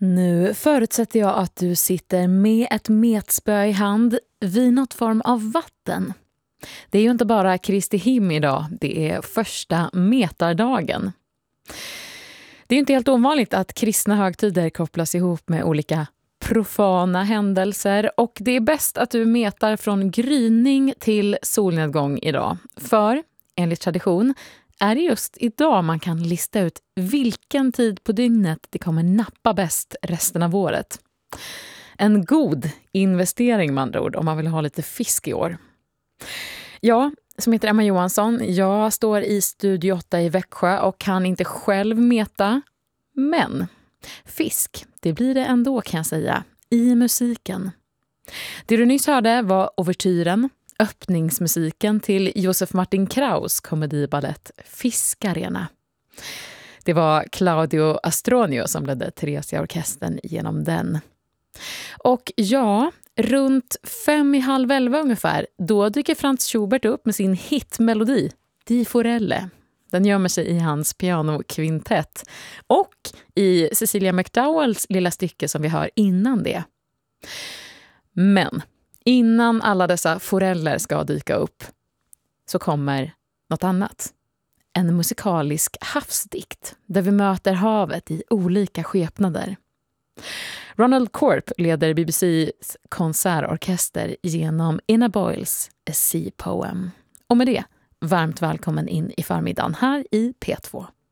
Nu förutsätter jag att du sitter med ett metspö i hand vid något form av vatten. Det är ju inte bara Kristi him idag, det är första metardagen. Det är ju inte helt ovanligt att kristna högtider kopplas ihop med olika profana händelser och det är bäst att du metar från gryning till solnedgång idag. För, enligt tradition, är det just idag man kan lista ut vilken tid på dygnet det kommer nappa bäst resten av året. En god investering med andra ord om man vill ha lite fisk i år. Jag, som heter Emma Johansson, jag står i Studio 8 i Växjö och kan inte själv meta. Men fisk, det blir det ändå kan jag säga, i musiken. Det du nyss hörde var ouvertyren, öppningsmusiken till Josef Martin Kraus komediballett Fiskarena. Det var Claudio Astronio som ledde Theresia-orkestern genom den. Och ja, runt 11:55 ungefär, då dyker Franz Schubert upp med sin hitmelodi Di Forelle. Den gömmer sig i hans pianokvintett och i Cecilia McDowells lilla stycke som vi hör innan det. Men innan alla dessa foreller ska dyka upp så kommer något annat. En musikalisk havsdikt där vi möter havet i olika skepnader. Ronald Corp leder BBCs konsertorkester genom Ina Boyles A Sea Poem. Och med det, varmt välkommen in i förmiddagen här i P2.